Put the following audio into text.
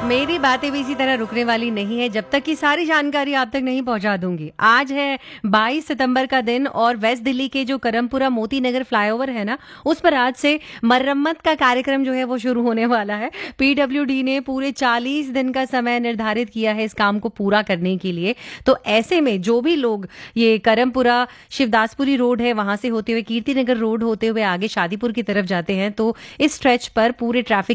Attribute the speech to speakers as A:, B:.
A: मेरी बातें भी इसी तरह रुकने वाली नहीं है जब तक कि सारी जानकारी आप तक नहीं पहुंचा दूंगी। आज है 22 सितंबर का दिन और वेस्ट दिल्ली के जो करमपुरा मोती नगर फ्लाईओवर है ना, उस पर आज से मरम्मत का कार्यक्रम जो है वो शुरू होने वाला है। पीडब्ल्यूडी ने पूरे 40 दिन का समय निर्धारित किया है इस काम को पूरा करने के लिए। तो ऐसे में जो भी लोग ये करमपुरा शिवदासपुरी रोड है वहां से होते हुए कीर्ति नगर रोड होते हुए आगे शादीपुर की तरफ जाते हैं, तो इस स्ट्रेच पर पूरे ट्रैफिक